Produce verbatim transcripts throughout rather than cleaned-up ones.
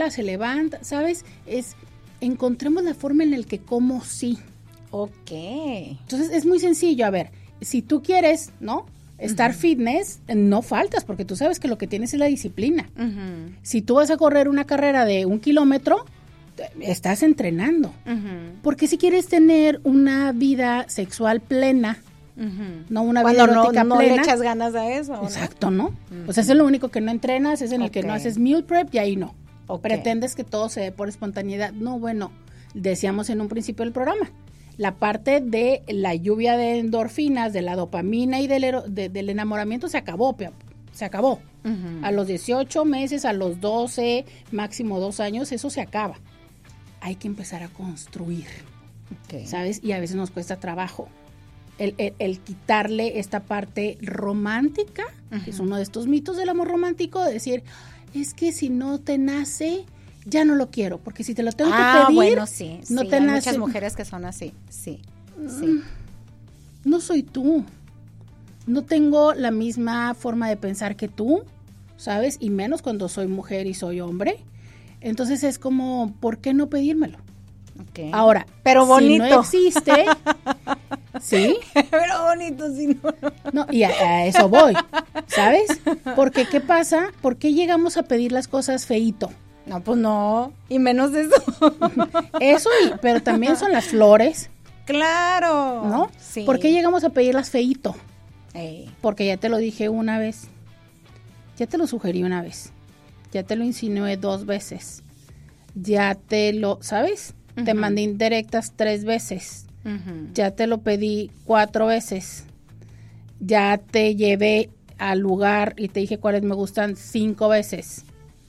baila, se levanta, ¿sabes? Es, encontremos la forma en la que como sí. Ok. Entonces es muy sencillo, a ver, si tú quieres, ¿no? Estar uh-huh. fitness, no faltas, porque tú sabes que lo que tienes es la disciplina. Uh-huh. Si tú vas a correr una carrera de un kilómetro, estás entrenando. Uh-huh. Porque si quieres tener una vida sexual plena, uh-huh. no una Cuando vida erótica no, no plena. le echas ganas a eso, ¿no? Exacto, ¿no? Uh-huh. O sea, eso es lo único que no entrenas, es en el okay. que no haces meal prep y ahí no. Okay. Pretendes que todo se dé por espontaneidad. No, bueno, decíamos en un principio del programa, la parte de la lluvia de endorfinas, de la dopamina y del, de, del enamoramiento se acabó, se acabó. Uh-huh. A los dieciocho meses, a los doce, máximo dos años, eso se acaba. Hay que empezar a construir, okay. ¿sabes? Y a veces nos cuesta trabajo el, el, el quitarle esta parte romántica, uh-huh. que es uno de estos mitos del amor romántico, de decir, es que si no te nace, ya no lo quiero, porque si te lo tengo ah, que pedir, bueno, sí, no sí, te hay nace. Muchas mujeres que son así, sí, sí. Mm, no soy tú, no tengo la misma forma de pensar que tú, ¿sabes? Y menos cuando soy mujer y soy hombre. Entonces es como, ¿por qué no pedírmelo? Okay. Ahora, pero bonito. Si no existe, ¿sí? Pero bonito, si no. No, y a, a eso voy, ¿sabes? Porque, ¿qué pasa? ¿Por qué llegamos a pedir las cosas feíto? No, pues no, y menos de eso. Eso, y, pero también son las flores. Claro. ¿No? Sí. ¿Por qué llegamos a pedirlas feíto? Ey. Porque ya te lo dije una vez, ya te lo sugerí una vez. Ya te lo insinué dos veces. Ya te lo, ¿sabes? Uh-huh. Te mandé indirectas tres veces. Uh-huh. Ya te lo pedí cuatro veces. Ya te llevé al lugar y te dije cuáles me gustan cinco veces.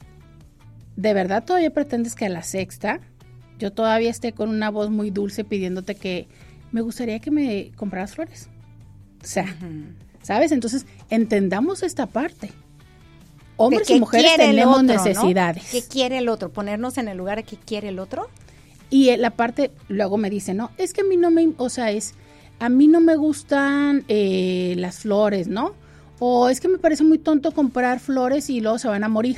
¿De verdad todavía pretendes que a la sexta yo todavía esté con una voz muy dulce pidiéndote que me gustaría que me compraras flores? O sea, uh-huh. ¿sabes? Entonces, entendamos esta parte. Hombres y mujeres tenemos otro, necesidades. ¿no? ¿Qué quiere el otro? Ponernos en el lugar de qué quiere el otro. Y la parte, luego me dice, no, es que a mí no me, o sea, es, a mí no me gustan eh, las flores, ¿no? O es que me parece muy tonto comprar flores y luego se van a morir.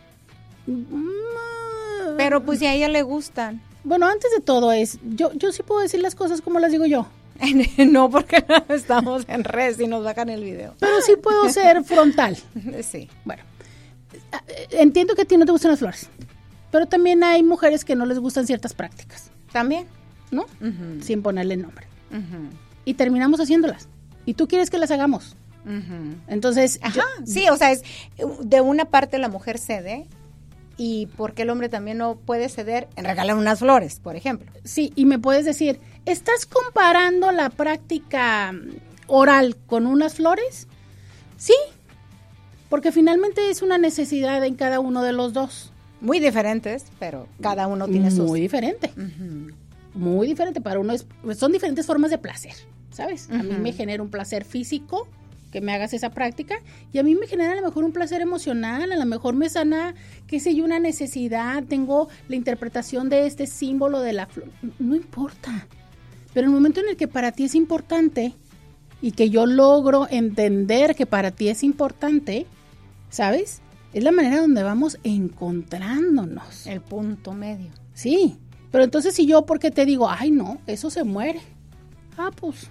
Pero pues si a ella le gustan. Bueno, antes de todo es, yo, yo sí puedo decir las cosas como las digo yo. No, porque estamos en redes y nos bajan el video. Pero sí puedo ser frontal. Sí. Bueno, entiendo que a ti no te gustan las flores, pero también hay mujeres que no les gustan ciertas prácticas. También. ¿No? Uh-huh. Sin ponerle nombre. Uh-huh. Y terminamos haciéndolas. Y tú quieres que las hagamos. Uh-huh. Entonces, ajá, yo, sí, o sea, es de una parte la mujer cede. ¿Y por qué el hombre también no puede ceder en regalar unas flores, por ejemplo? Sí, y me puedes decir, ¿estás comparando la práctica oral con unas flores? Sí, porque finalmente es una necesidad en cada uno de los dos. Muy diferentes, pero cada uno tiene sus... Muy diferente, uh-huh. muy diferente. Para uno es, son diferentes formas de placer, ¿sabes? Uh-huh. A mí me genera un placer físico que me hagas esa práctica, y a mí me genera a lo mejor un placer emocional, a lo mejor me sana, qué sé yo, una necesidad, tengo la interpretación de este símbolo de la flor, no importa, pero el momento en el que para ti es importante, y que yo logro entender que para ti es importante, ¿sabes? Es la manera donde vamos encontrándonos. El punto medio. Sí, pero entonces si yo, porque te digo, ay no, eso se muere, ah, pues...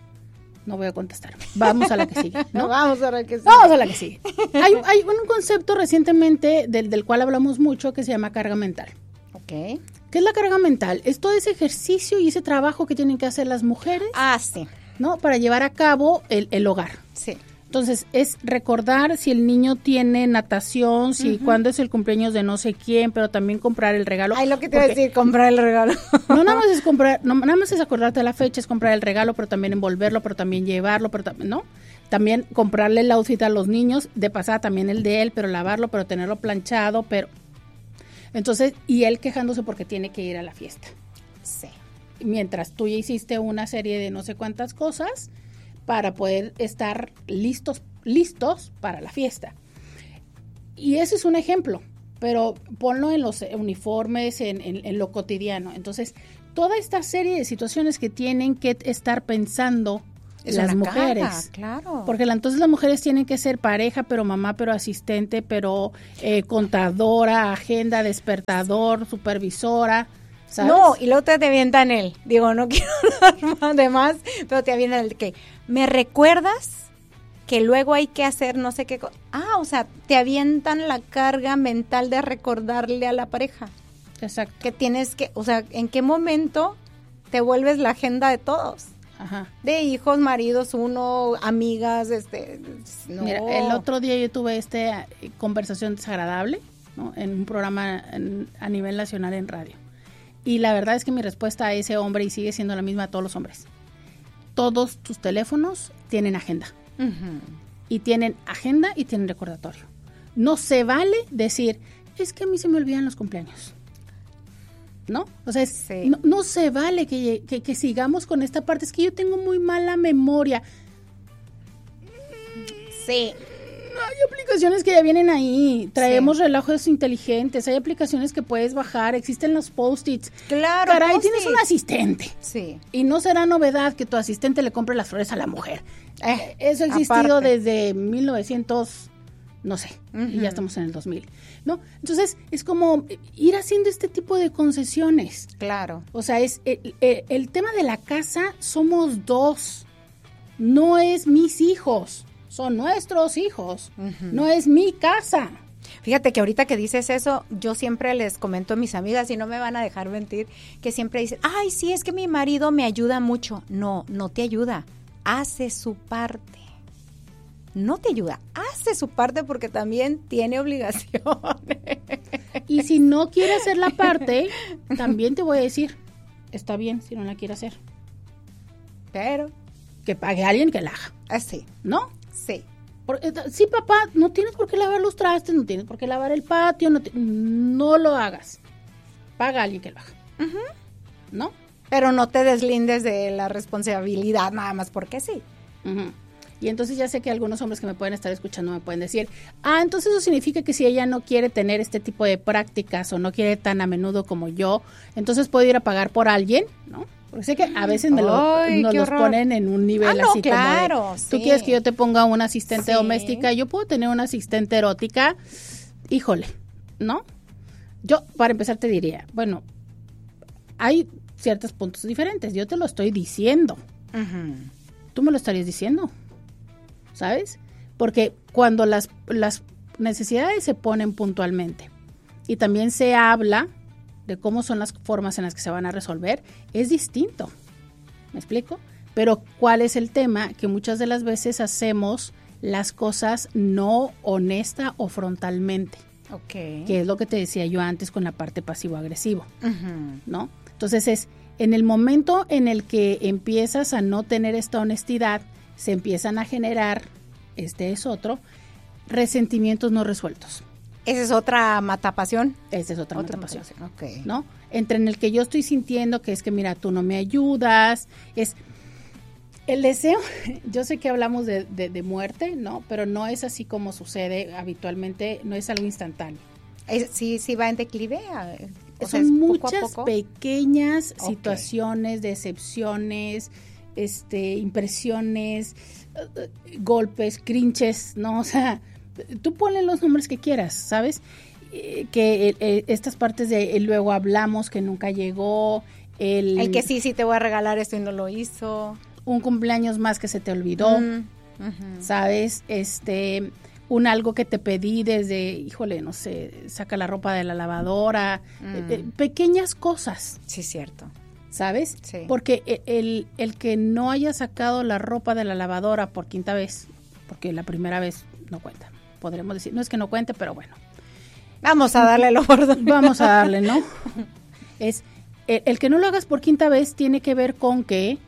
No voy a contestar. Vamos a la que sigue, ¿no? Vamos a la que sigue. Vamos a la que sigue. Hay, hay un concepto recientemente del, del cual hablamos mucho que se llama carga mental. Ok. ¿Qué es la carga mental? Es todo ese ejercicio y ese trabajo que tienen que hacer las mujeres. Ah, sí. ¿No? Para llevar a cabo el, el hogar. Sí. Entonces, es recordar si el niño tiene natación, si uh-huh. cuándo es el cumpleaños de no sé quién, pero también comprar el regalo. Ay, lo que te iba a decir, comprar el regalo. No nada más es comprar, no nada más es acordarte de la fecha, es comprar el regalo, pero también envolverlo, pero también llevarlo, pero también, ¿no? También comprarle el outfit a los niños, de pasada también el de él, pero lavarlo, pero tenerlo planchado, pero... Entonces, y él quejándose porque tiene que ir a la fiesta. Sí. Mientras tú ya hiciste una serie de no sé cuántas cosas para poder estar listos, listos para la fiesta. Y ese es un ejemplo, pero ponlo en los uniformes, en, en, en lo cotidiano. Entonces, toda esta serie de situaciones que tienen que estar pensando Es las una mujeres. carga, claro. Porque la, entonces las mujeres tienen que ser pareja, pero mamá, pero asistente, pero eh, contadora, agenda, despertador, supervisora, ¿sabes? No, y luego te, te avientan el, digo, no quiero hablar más de más, pero te avientan el que, ¿me recuerdas que luego hay que hacer no sé qué cosa? Ah, o sea, te avientan la carga mental de recordarle a la pareja. Exacto. Que tienes que, o sea, ¿en qué momento te vuelves la agenda de todos? Ajá. De hijos, maridos, uno, amigas, este, no. Mira, el otro día yo tuve esta eh, conversación desagradable, ¿no? En un programa en, a nivel nacional en radio. Y la verdad es que mi respuesta a ese hombre, y sigue siendo la misma a todos los hombres, todos tus teléfonos tienen agenda. Uh-huh. Y tienen agenda y tienen recordatorio. No se vale decir, es que a mí se me olvidan los cumpleaños. ¿No? O sea, es, sí. no, no se vale que, que, que sigamos con esta parte. Es que yo tengo muy mala memoria. Sí. Hay aplicaciones que ya vienen ahí. Traemos sí. relojes inteligentes. Hay aplicaciones que puedes bajar. Existen los post-its. Claro. Caray, post-it. Tienes un asistente. Sí. Y no será novedad que tu asistente le compre las flores a la mujer. Eh, Eso ha existido aparte. Desde mil novecientos, no sé, uh-huh. y ya estamos en el dos mil, ¿no? Entonces, es como ir haciendo este tipo de concesiones. Claro. O sea, es el, el, el tema de la casa, somos dos. No es mis hijos, son nuestros hijos. Uh-huh. No es mi casa. Fíjate que ahorita que dices eso, yo siempre les comento a mis amigas, y no me van a dejar mentir, que siempre dicen, ay, sí, es que mi marido me ayuda mucho. No, no te ayuda, hace su parte. No te ayuda, hace su parte porque también tiene obligaciones. Y si no quiere hacer la parte, también te voy a decir, está bien si no la quiere hacer. Pero que pague a alguien que la haga. Así. ¿No? Sí. Porque, sí, papá, no tienes por qué lavar los trastes, no tienes por qué lavar el patio, no, te, no lo hagas. Paga a alguien que lo haga. Uh-huh. ¿No? Pero no te deslindes de la responsabilidad nada más porque sí. Uh-huh. Y entonces ya sé que algunos hombres que me pueden estar escuchando me pueden decir, ah, entonces eso significa que si ella no quiere tener este tipo de prácticas o no quiere tan a menudo como yo, entonces puedo ir a pagar por alguien, ¿no? Porque sé que a veces me lo, Ay, nos los ponen en un nivel ah, no, así claro, como de, sí. tú quieres que yo te ponga una asistente sí. doméstica, yo puedo tener una asistente erótica, híjole, ¿no? Yo, para empezar, te diría, bueno, hay ciertos puntos diferentes, yo te lo estoy diciendo, uh-huh. Tú me lo estarías diciendo, ¿sabes? Porque cuando las, las necesidades se ponen puntualmente y también se habla de cómo son las formas en las que se van a resolver, es distinto, ¿me explico? Pero ¿cuál es el tema? Que muchas de las veces hacemos las cosas no honesta o frontalmente, okay. Que es lo que te decía yo antes con la parte pasivo-agresivo, uh-huh. ¿no? Entonces es, en el momento en el que empiezas a no tener esta honestidad, se empiezan a generar, este es otro, resentimientos no resueltos. ¿Esa es otra matapasión? Esa es otra, otra matapasión, okay. ¿no? Entre en el que yo estoy sintiendo que es que, mira, tú no me ayudas, es el deseo, yo sé que hablamos de, de, de muerte, ¿no? Pero no es así como sucede habitualmente, no es algo instantáneo. Es, sí, sí va en declive. O Son sea, es muchas poco a poco. pequeñas okay. situaciones, decepciones, este, impresiones, uh, golpes, crinches, ¿no? O sea, tú ponle los nombres que quieras, ¿sabes? Eh, que eh, estas partes de eh, luego hablamos que nunca llegó, el, el que sí, sí te voy a regalar esto y no lo hizo, un cumpleaños más que se te olvidó, mm, uh-huh. ¿sabes? Este, un algo que te pedí desde, híjole, no sé, saca la ropa de la lavadora, mm. eh, pequeñas cosas. Sí, cierto. ¿Sabes? Sí. Porque el, el que no haya sacado la ropa de la lavadora por quinta vez, porque la primera vez no cuenta, podremos decir, no es que no cuente, pero bueno. Vamos a darle lo gordo. Vamos a darle, ¿no? Es el, el que no lo hagas por quinta vez tiene que ver con que,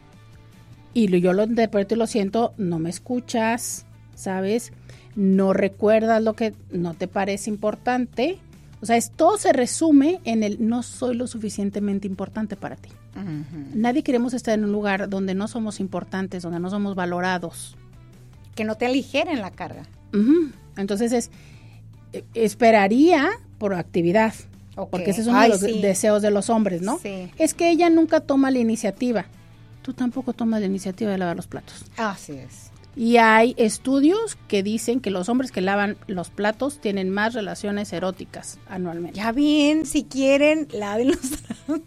y yo lo interpreto y lo siento, no me escuchas, ¿sabes? No recuerdas lo que no te parece importante. O sea, es, todo se resume en el no soy lo suficientemente importante para ti. Uh-huh. Nadie queremos estar en un lugar donde no somos importantes, donde no somos valorados. Que no te aligeren la carga. Uh-huh. Entonces es, esperaría por actividad, okay. Porque ese es uno Ay, de los sí. deseos de los hombres, ¿no? Sí. Es que ella nunca toma la iniciativa. tú tampoco tomas la iniciativa de lavar los platos. Así es. Y hay estudios que dicen que los hombres que lavan los platos tienen más relaciones eróticas anualmente. Ya bien, si quieren, laven los platos.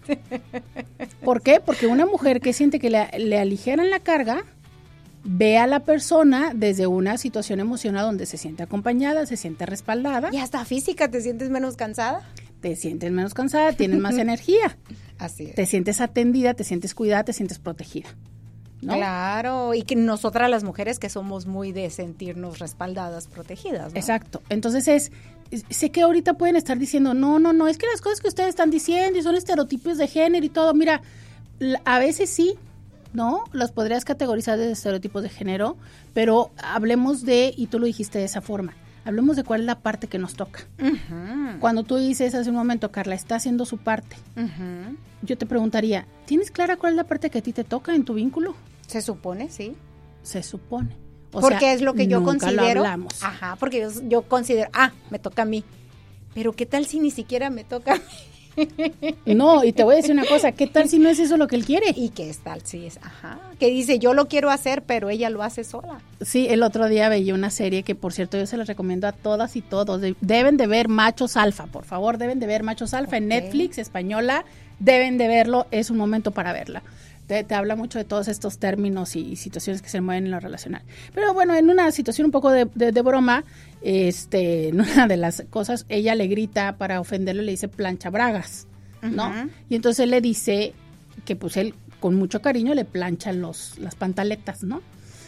¿Por qué? Porque una mujer que siente que le, le aligeran la carga, ve a la persona desde una situación emocional donde se siente acompañada, se siente respaldada. Y hasta física, ¿te sientes menos cansada? Te sientes menos cansada, tienes más energía. Así es. Te sientes atendida, te sientes cuidada, te sientes protegida, ¿no? Claro, y que nosotras las mujeres que somos muy de sentirnos respaldadas, protegidas, ¿no? Exacto. Entonces es, sé que ahorita pueden estar diciendo, no, no, no, es que las cosas que ustedes están diciendo y son estereotipos de género y todo, mira, a veces sí, ¿no? Los podrías categorizar de estereotipos de género, pero hablemos de, y tú lo dijiste de esa forma, hablemos de cuál es la parte que nos toca. Uh-huh. Cuando tú dices hace un momento, Carla, está haciendo su parte, uh-huh. yo te preguntaría, ¿tienes clara cuál es la parte que a ti te toca en tu vínculo? Se supone, sí. Se supone. O porque sea, es lo que yo nunca considero. Lo hablamos. Ajá, porque yo, yo considero, ah, me toca a mí. Pero ¿qué tal si ni siquiera me toca a mí? No, y te voy a decir una cosa, ¿qué tal si no es eso lo que él quiere? ¿Y qué tal si es? Ajá, que dice, yo lo quiero hacer, pero ella lo hace sola. Sí, el otro día veía una serie que, por cierto, yo se la recomiendo a todas y todos. De, deben de ver Machos Alfa, por favor, deben de ver Machos Alfa okay. en Netflix, española, deben de verlo, es un momento para verla. Te, te habla mucho de todos estos términos y, y situaciones que se mueven en lo relacional. Pero bueno, en una situación un poco de, de, de broma, este, en una de las cosas, ella le grita para ofenderlo, le dice plancha bragas, ¿no? Uh-huh. Y entonces él le dice que pues él con mucho cariño le plancha los, las pantaletas, ¿no?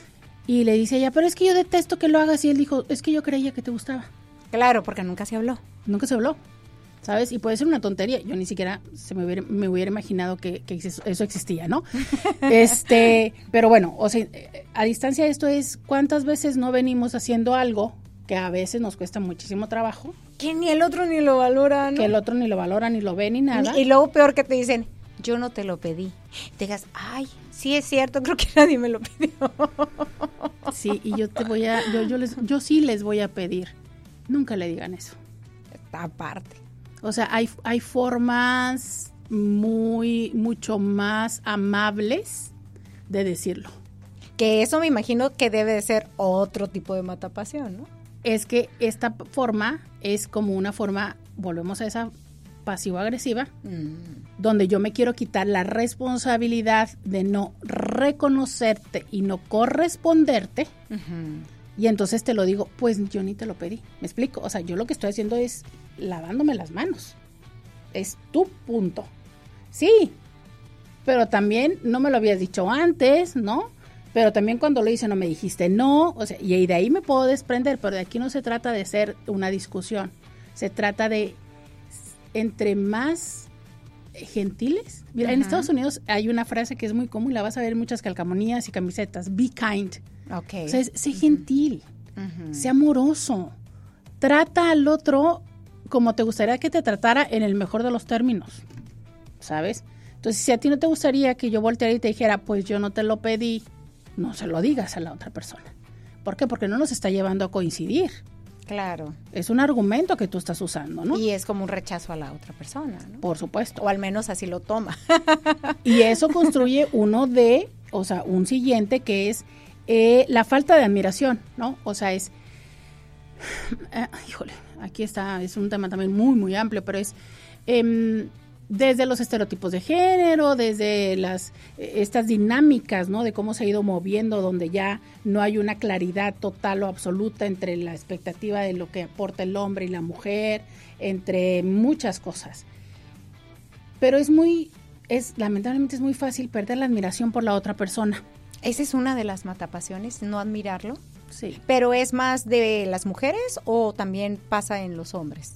Y le dice ella, pero es que yo detesto que lo hagas. Y él dijo, es que yo creía que te gustaba. Claro, porque nunca se habló. Nunca se habló. ¿Sabes? Y puede ser una tontería. Yo ni siquiera se me hubiera, me hubiera imaginado que, que eso existía, ¿no? este, pero bueno, o sea, a distancia de esto es cuántas veces no venimos haciendo algo que a veces nos cuesta muchísimo trabajo. Que ni el otro ni lo valora, ¿no? Que el otro ni lo valora, ni lo ve, ni nada. Y, y luego peor que te dicen, yo no te lo pedí. Te digas, ay, sí es cierto, creo que nadie me lo pidió. Sí, y yo te voy a, yo, yo les, yo sí les voy a pedir, nunca le digan eso. Aparte. O sea, hay, hay formas muy, mucho más amables de decirlo. Que eso me imagino que debe de ser otro tipo de matapasión, ¿no? Es que esta forma es como una forma, volvemos a esa pasivo-agresiva, mm. donde yo me quiero quitar la responsabilidad de no reconocerte y no corresponderte. Uh-huh. Y entonces te lo digo, pues yo ni te lo pedí. ¿Me explico? O sea, yo lo que estoy haciendo es lavándome las manos. Es tu punto. Sí, pero también no me lo habías dicho antes, ¿no? Pero también cuando lo hice no me dijiste no. O sea, y de ahí me puedo desprender, pero de aquí no se trata de ser una discusión. Se trata de, entre más gentiles. Mira, uh-huh. en Estados Unidos hay una frase que es muy común, la vas a ver en muchas calcamonías y camisetas. Be kind. Okay. O sea, es, sé gentil, uh-huh. sé amoroso, trata al otro como te gustaría que te tratara en el mejor de los términos, ¿sabes? Entonces, si a ti no te gustaría que yo volteara y te dijera, pues yo no te lo pedí, no se lo digas a la otra persona. ¿Por qué? Porque no nos está llevando a coincidir. Claro. Es un argumento que tú estás usando, ¿no? Y es como un rechazo a la otra persona, ¿no? Por supuesto. O al menos así lo toma. Y eso construye uno de, o sea, un siguiente que es Eh, la falta de admiración, ¿no? O sea, es, eh, híjole, aquí está, es un tema también muy, muy amplio, pero es eh, desde los estereotipos de género, desde las eh, estas dinámicas, ¿no? De cómo se ha ido moviendo, donde ya no hay una claridad total o absoluta entre la expectativa de lo que aporta el hombre y la mujer, entre muchas cosas. Pero es muy, es lamentablemente es muy fácil perder la admiración por la otra persona. Esa es una de las matapasiones, no admirarlo. Sí. ¿Pero es más de las mujeres o también pasa en los hombres?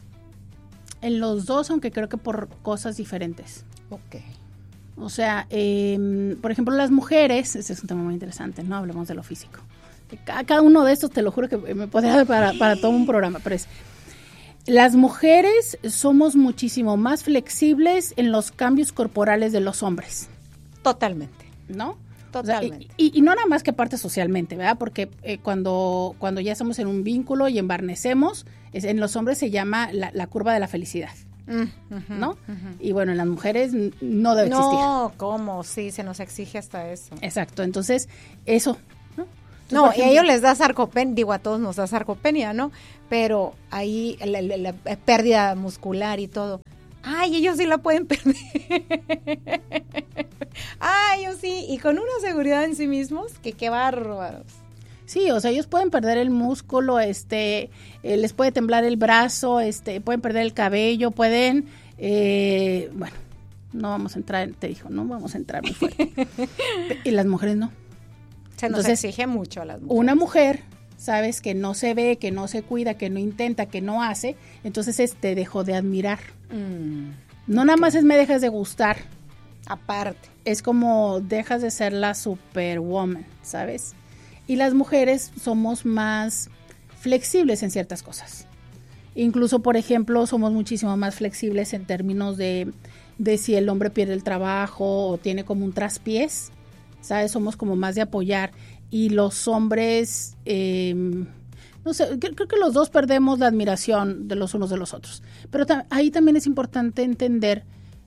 En los dos, aunque creo que por cosas diferentes. Ok. O sea, eh, por ejemplo, las mujeres, ese es un tema muy interesante, ¿no? Hablemos de lo físico. Cada uno de estos, te lo juro que me podría dar para, para todo un programa, pero es... Las mujeres somos muchísimo más flexibles en los cambios corporales de los hombres. Totalmente. ¿No? Totalmente. O sea, y, y no nada más que parte socialmente, ¿verdad? Porque eh, cuando, cuando ya estamos en un vínculo y embarnecemos, es, en los hombres se llama la, la curva de la felicidad. Mm, uh-huh, ¿no? Uh-huh. Y bueno, en las mujeres no debe no, existir. No, ¿cómo? Sí, se nos exige hasta eso. Exacto, entonces, eso, ¿no? Entonces, no, ejemplo, y a ellos les da sarcopenia, digo, a todos nos da sarcopenia, ¿no? Pero ahí la, la, la pérdida muscular y todo. Ay, ellos sí la pueden perder. Ay, ellos sí, y con una seguridad en sí mismos, que qué bárbaros. Sí, o sea, ellos pueden perder el músculo, este, eh, les puede temblar el brazo, este, pueden perder el cabello, pueden, eh, bueno, no vamos a entrar, te dijo, no vamos a entrar muy fuerte. Y las mujeres no. Se nos Entonces, exige mucho a las mujeres. Una mujer, sabes, que no se ve, que no se cuida, que no intenta, que no hace, entonces es, te dejo de admirar. Mm, no okay. Nada más es me dejas de gustar. Aparte. Es como dejas de ser la superwoman, ¿sabes? Y las mujeres somos más flexibles en ciertas cosas. Incluso, por ejemplo, somos muchísimo más flexibles en términos de, de si el hombre pierde el trabajo o tiene como un traspiés, ¿sabes? Somos como más de apoyar. Y los hombres, eh, no sé, creo que los dos perdemos la admiración de los unos de los otros. Pero ta- ahí también es importante entender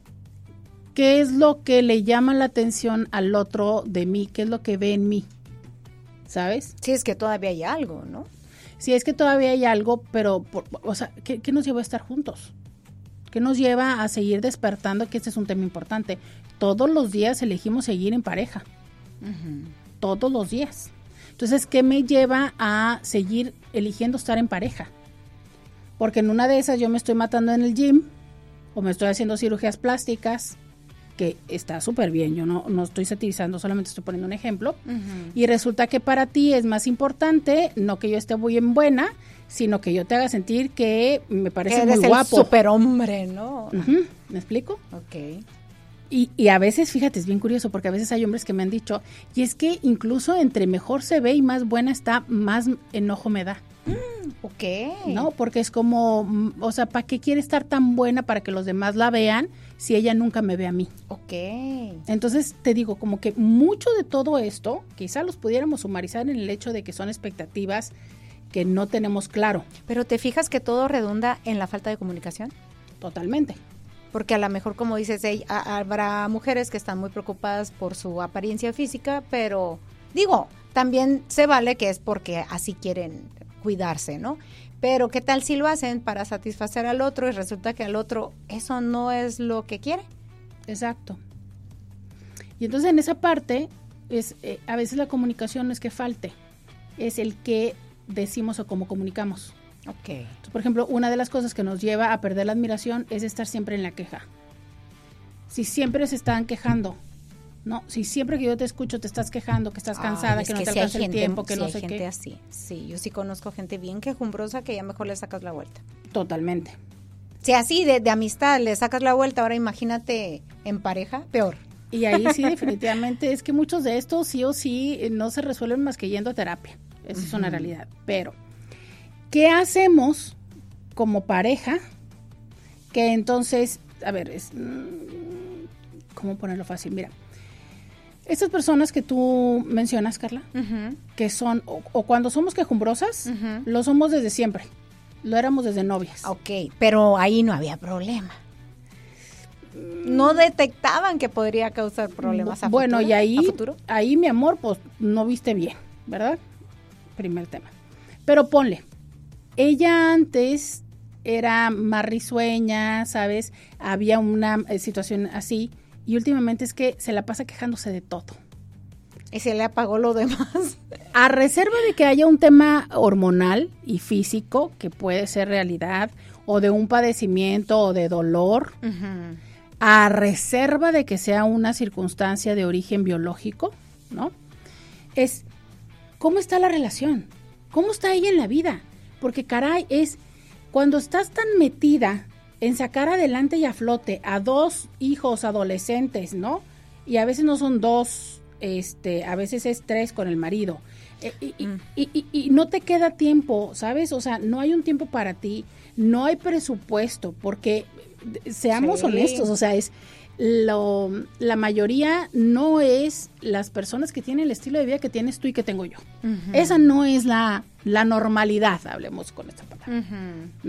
qué es lo que le llama la atención al otro de mí, qué es lo que ve en mí. ¿Sabes? Sí, es que todavía hay algo, ¿no? Sí, es que todavía hay algo, pero, por, o sea, ¿qué, ¿qué nos lleva a estar juntos? ¿Qué nos lleva a seguir despertando? Que este es un tema importante. Todos los días elegimos seguir en pareja. Uh-huh. Todos los días. Entonces, ¿qué me lleva a seguir eligiendo estar en pareja? Porque en una de esas yo me estoy matando en el gym, o me estoy haciendo cirugías plásticas, que está súper bien, yo no, no estoy satirizando, solamente estoy poniendo un ejemplo, uh-huh. Y resulta que para ti es más importante, no que yo esté muy en buena, sino que yo te haga sentir que me parece muy guapo. Eres el superhombre, ¿no? Uh-huh. ¿Me explico? Ok. Y, y a veces, fíjate, es bien curioso, porque a veces hay hombres que me han dicho, y es que incluso entre mejor se ve y más buena está, más enojo me da. Mm, ok. ¿No? Porque es como, o sea, ¿para qué quiere estar tan buena para que los demás la vean si ella nunca me ve a mí? Ok. Entonces, te digo, como que mucho de todo esto, quizá los pudiéramos sumarizar en el hecho de que son expectativas que no tenemos claro. Pero ¿te fijas que todo redunda en la falta de comunicación? Totalmente. Porque a lo mejor, como dices, hey, habrá mujeres que están muy preocupadas por su apariencia física, pero digo, también se vale que es porque así quieren cuidarse, ¿no? Pero ¿qué tal si lo hacen para satisfacer al otro y resulta que al otro eso no es lo que quiere? Exacto. Y entonces en esa parte, es eh, a veces la comunicación no es que falte, es el que decimos o cómo comunicamos. Ok. Entonces, por ejemplo, una de las cosas que nos lleva a perder la admiración es estar siempre en la queja. Si siempre se están quejando, ¿no? Si siempre que yo te escucho te estás quejando, que estás cansada, Ay, que no que te si alcanza el gente, tiempo, que si no hay sé gente qué. así. Sí, yo sí conozco gente bien quejumbrosa que ya mejor le sacas la vuelta. Totalmente. Si así de, de amistad le sacas la vuelta, ahora imagínate en pareja, peor. Y ahí sí, definitivamente, es que muchos de estos sí o sí no se resuelven más que yendo a terapia. Eso uh-huh. Es una realidad. Pero, ¿qué hacemos como pareja? Que entonces, a ver, es, ¿cómo ponerlo fácil? Mira, estas personas que tú mencionas, Carla, uh-huh. que son, o, o cuando somos quejumbrosas, uh-huh. lo somos desde siempre. Lo éramos desde novias. Ok, pero ahí no había problema. No detectaban que podría causar problemas a bueno, futuro. Y ahí, ¿A futuro? ahí, mi amor, pues no viste bien, ¿verdad? Primer tema. Pero ponle, ella antes era más risueña, ¿sabes? Había una eh, situación así, y últimamente es que se la pasa quejándose de todo. Y se le apagó lo demás. A reserva de que haya un tema hormonal y físico, que puede ser realidad, o de un padecimiento o de dolor, uh-huh. a reserva de que sea una circunstancia de origen biológico, ¿no? Es, ¿cómo está la relación? ¿Cómo está ella en la vida? Porque caray, es cuando estás tan metida en sacar adelante y a flote a dos hijos adolescentes, ¿no? Y a veces no son dos, este, a veces es tres con el marido. Eh, y, mm. y, y, y no te queda tiempo, ¿sabes? O sea, no hay un tiempo para ti, no hay presupuesto, porque seamos sí. honestos, o sea, es lo, la mayoría no es las personas que tienen el estilo de vida que tienes tú y que tengo yo. Uh-huh. Esa no es la, la normalidad, hablemos con esta palabra, uh-huh. ¿no?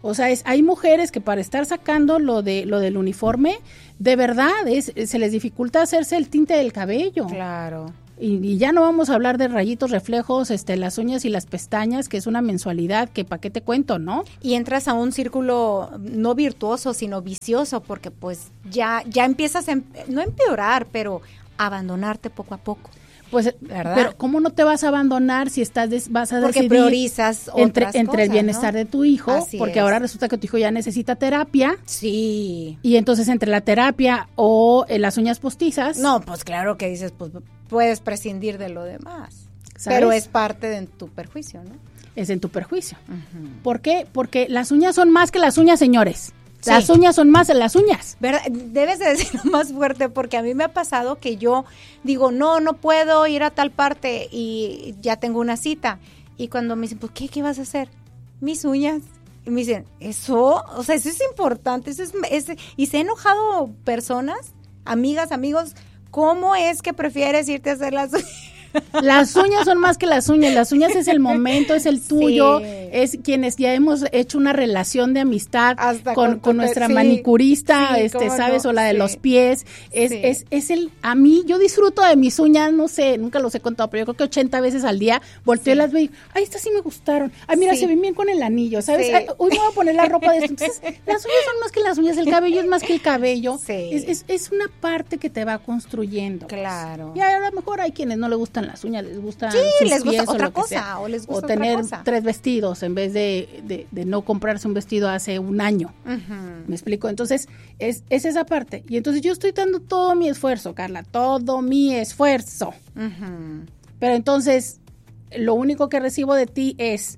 O sea, es, hay mujeres que para estar sacando lo de lo del uniforme, de verdad, es, se les dificulta hacerse el tinte del cabello. Claro. Y, y ya no vamos a hablar de rayitos, reflejos, este, las uñas y las pestañas, que es una mensualidad que para qué te cuento, ¿no? Y entras a un círculo no virtuoso, sino vicioso, porque pues ya, ya empiezas a, em- no a empeorar, pero a abandonarte poco a poco. Pues, ¿verdad? pero ¿cómo no te vas a abandonar si estás des, vas a Porque decidir priorizas entre, otras entre el cosas, bienestar ¿no? de tu hijo? Así Porque es. ahora resulta que tu hijo ya necesita terapia. Sí. Y entonces entre la terapia o eh, las uñas postizas. No, pues claro que dices, pues puedes prescindir de lo demás. ¿Sabes? Pero es parte de tu perjuicio, ¿no? Es en tu perjuicio. Uh-huh. ¿Por qué? Porque las uñas son más que las uñas, señores. Sí. Las uñas son más que las uñas. ¿Verdad? Debes de decirlo más fuerte, porque a mí me ha pasado que yo digo, no, no puedo ir a tal parte y ya tengo una cita. Y cuando me dicen, pues, ¿qué, qué vas a hacer? Mis uñas. Y me dicen, ¿eso? O sea, eso es importante. Eso es, es, y se han enojado personas, amigas, amigos, ¿cómo es que prefieres irte a hacer las uñas? Las uñas son más que las uñas. Las uñas es el momento, es el tuyo, Sí. es quienes ya hemos hecho una relación de amistad Hasta con, con tu con pe- nuestra sí, manicurista, sí, este, cómo ¿sabes? no, O la de sí. los pies. Es, Sí. es, es el, a mí, yo disfruto de mis uñas, no sé, nunca los he contado, pero yo creo que ochenta veces al día volteo y Sí. las veo y, ay, estas sí me gustaron. Ay, mira, Sí. se ven bien con el anillo, ¿sabes? Sí. Ay, hoy me voy a poner la ropa de esto. Entonces, las uñas son más que las uñas, el cabello es más que el cabello. Sí. Es, es, es una parte que te va construyendo. pues. Claro. Y a lo mejor hay quienes no les gustan las uñas, les gustan Sí, sus les gusta pies o otra lo que cosa, sea. o les gusta o tener otra cosa. tres vestidos en vez de, de, de no comprarse un vestido hace un año. Ujú. ¿Me explico? Entonces, es, es esa parte. Y entonces yo estoy dando todo mi esfuerzo, Carla, todo mi esfuerzo. Ujú. Pero entonces, lo único que recibo de ti es,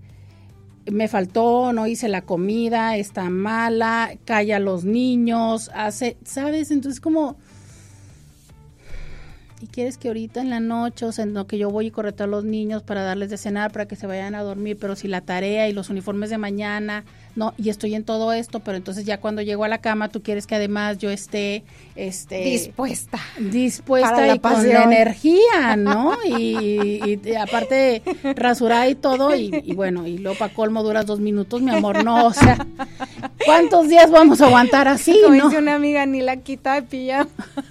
me faltó, no hice la comida, está mala, calla a los niños, hace, ¿sabes? Entonces como... Y quieres que ahorita en la noche, o sea, en lo que yo voy y correto a los niños para darles de cenar, para que se vayan a dormir, pero si la tarea y los uniformes de mañana, no, y estoy en todo esto, pero entonces ya cuando llego a la cama, tú quieres que además yo esté, este... Dispuesta. dispuesta Para la y con pasión. la energía, ¿no? Y, y aparte rasurada y todo, y, y bueno, y luego para colmo duras dos minutos, mi amor, no, o sea, ¿cuántos días vamos a aguantar así, Como no? dice una amiga, ni la quita de pijama.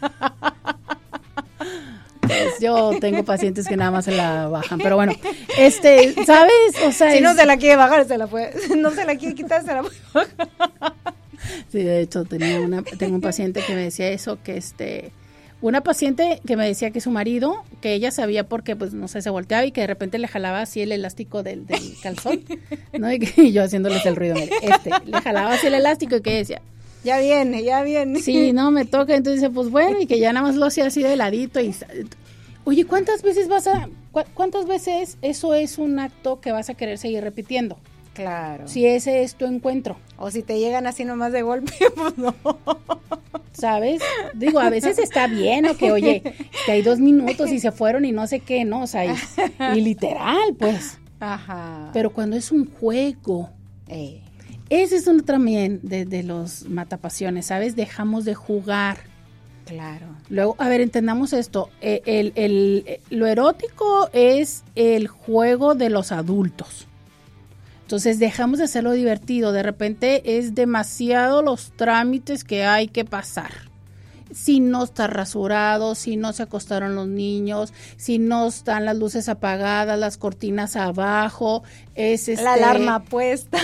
Pues yo tengo pacientes que nada más se la bajan, pero bueno, este, ¿sabes? O sea, Si no es- se la quiere bajar, se la puede. No se la quiere quitar, se la puede bajar. sí, de hecho tenía una, tengo un paciente que me decía eso, que este, una paciente que me decía que su marido, que ella sabía porque, pues, no sé, se volteaba y que de repente le jalaba así el elástico del, del calzón, ¿no? Y, que, y yo haciéndoles el ruido, mire, este, le jalaba así el elástico y que decía, Ya viene, ya viene. sí, no, me toca, entonces dice, pues bueno, y que ya nada más lo hacía así de ladito y... Oye, ¿cuántas veces vas a, cu- cuántas veces eso es un acto que vas a querer seguir repitiendo? Claro. Si ese es tu encuentro, O si te llegan así nomás de golpe, pues no. ¿sabes? Digo, a veces está bien, o que, oye, que hay dos minutos y se fueron y no sé qué, ¿no? O sea, y, y literal, pues. Ajá. Pero cuando es un juego, Eh, ese es uno también de, de los matapasiones, ¿sabes? Dejamos de jugar. claro. Luego, a ver, entendamos esto. Eh, el, el, eh, lo erótico es el juego de los adultos. Entonces dejamos de hacerlo divertido. De repente es demasiado los trámites que hay que pasar. Si no está rasurado, si no se acostaron los niños, si no están las luces apagadas, las cortinas abajo, es este... La alarma puesta.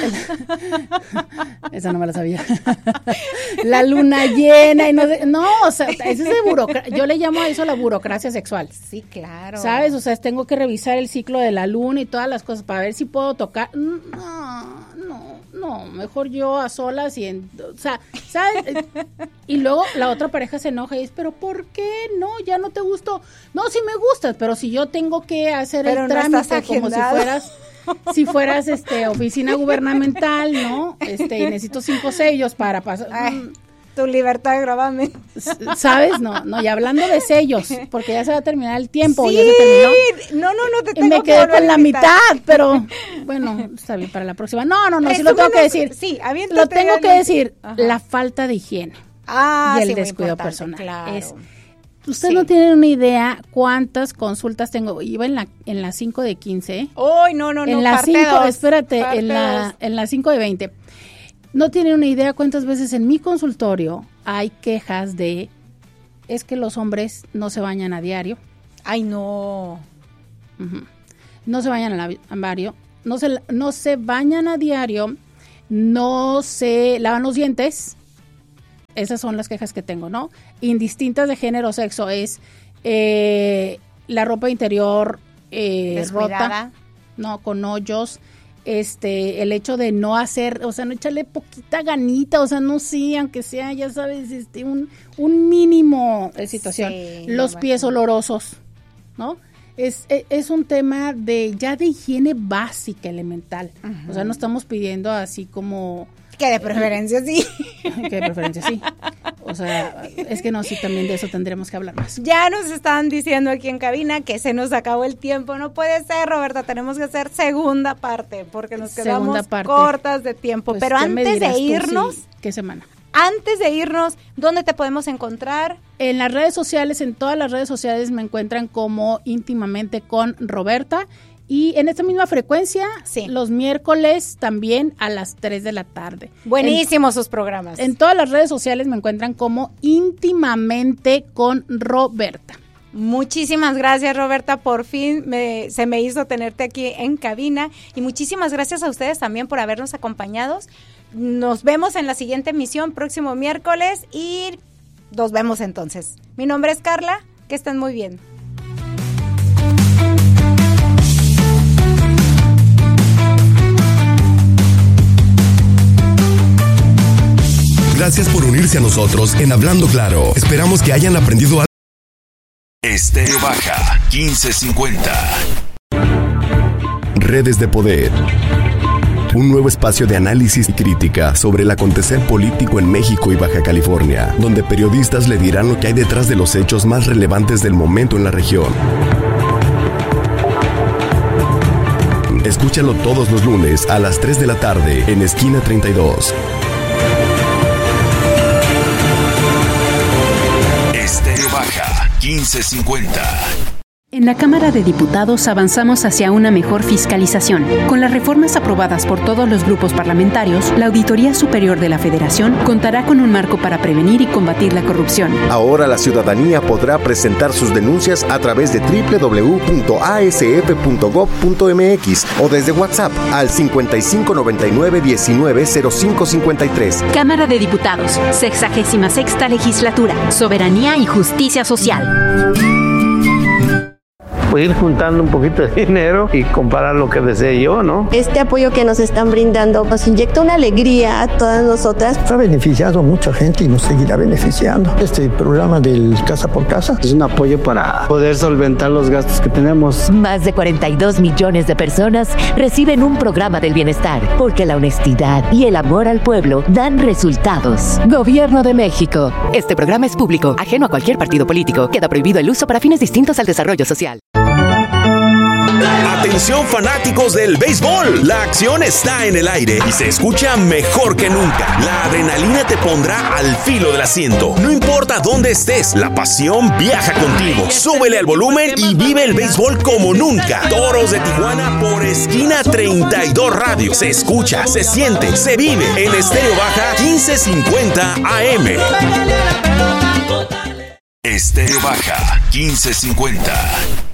Esa no me la sabía. La luna llena y no, sé- no, o sea, eso es de burocracia. Yo le llamo a eso la burocracia sexual. Sí, claro. ¿Sabes? O sea, tengo que revisar el ciclo de la luna y todas las cosas para ver si puedo tocar. No, no, no, mejor yo a solas y en, o sea, ¿sabes? Y luego la otra pareja se enoja y dice, pero ¿por qué no? Ya no te gustó. No, sí me gustas, pero si yo tengo que hacer Pero el no trámite estás como si agendado. fueras si fueras este oficina gubernamental, ¿no? Este, y necesito cinco sellos para pasar. Ay, tu libertad, grabame. ¿Sabes? No, no, y hablando de sellos, porque ya se va a terminar el tiempo, Sí, ya se terminó. no, no, no te Y tengo me que quedé volver con a la invitar. mitad, pero bueno, está bien para la próxima. No, no, no, sí lo tengo que Resúmenos, decir. sí, aviéntate Lo tengo ya que el- decir, Ajá. la falta de higiene Ah, y el sí, muy descuido importante, personal. Claro. Es, ustedes Sí. no tienen una idea cuántas consultas tengo. Iba en la en las cinco de quince. Uy, no, no, no, en las parte cinco, dos, espérate, parte en la dos. en las cinco de veinte. No tienen una idea cuántas veces en mi consultorio hay quejas de, es que los hombres no se bañan a diario. Ay, no. Uh-huh. No se bañan a diario, no se, no se bañan a diario, no se lavan los dientes. Esas son las quejas que tengo, ¿no? Indistintas de género o sexo, es eh, la ropa interior eh, rota, no, con hoyos, este, el hecho de no hacer, o sea, no echarle poquita ganita, o sea, no sí, aunque sea, ya sabes, este, un, un mínimo de situación. Sí, los pies olorosos, ¿no? Es, es, es un tema de ya de higiene básica, elemental. Uh-huh. O sea, no estamos pidiendo así como... Que de preferencia sí. Que de preferencia sí. O sea, es que no, sí, también de eso tendremos que hablar más. Ya nos están diciendo aquí en cabina que se nos acabó el tiempo. No puede ser, Roberta, tenemos que hacer segunda parte porque nos quedamos cortas de tiempo. Pues, pero antes de irnos... Sí, ¿qué semana? Antes de irnos, ¿dónde te podemos encontrar? En las redes sociales, en todas las redes sociales me encuentran como Íntimamente con Roberta. Y en esta misma frecuencia, sí, los miércoles también a las tres de la tarde. Buenísimos sus programas. En todas las redes sociales me encuentran como Íntimamente con Roberta. Muchísimas gracias, Roberta, por fin me, se me hizo tenerte aquí en cabina y muchísimas gracias a ustedes también por habernos acompañado. Nos vemos en la siguiente emisión próximo miércoles y nos vemos entonces. Mi nombre es Carla, que estén muy bien. Gracias por unirse a nosotros en Hablando Claro. Esperamos que hayan aprendido algo. Estéreo Baja quince cincuenta. Redes de Poder. Un nuevo espacio de análisis y crítica sobre el acontecer político en México y Baja California, donde periodistas le dirán lo que hay detrás de los hechos más relevantes del momento en la región. Escúchalo todos los lunes a las tres de la tarde en Esquina treinta y dos. Estéreo Baja quince cincuenta. En la Cámara de Diputados avanzamos hacia una mejor fiscalización. Con las reformas aprobadas por todos los grupos parlamentarios, la Auditoría Superior de la Federación contará con un marco para prevenir y combatir la corrupción. Ahora la ciudadanía podrá presentar sus denuncias a través de doble u doble u doble u punto a s f punto gob punto m x o desde WhatsApp al cincuenta y cinco noventa y nueve diecinueve cero cinco cincuenta y tres. Cámara de Diputados, sexagésima sexta legislatura, soberanía y justicia social. Ir juntando un poquito de dinero y comprar lo que desee yo, ¿no? Este apoyo que nos están brindando nos inyecta una alegría a todas nosotras. Ha beneficiado a mucha gente y nos seguirá beneficiando. Este programa del Casa por Casa es un apoyo para poder solventar los gastos que tenemos. Más de cuarenta y dos millones de personas reciben un programa del bienestar, porque la honestidad y el amor al pueblo dan resultados. Gobierno de México. Este programa es público, ajeno a cualquier partido político. Queda prohibido el uso para fines distintos al desarrollo social. Atención fanáticos del béisbol, la acción está en el aire y se escucha mejor que nunca. La adrenalina te pondrá al filo del asiento. No importa dónde estés, la pasión viaja contigo. Súbele al volumen y vive el béisbol como nunca. Toros de Tijuana por Esquina treinta y dos Radio. Se escucha, se siente, se vive en Estéreo Baja quince cincuenta A M. Estéreo Baja quince cincuenta.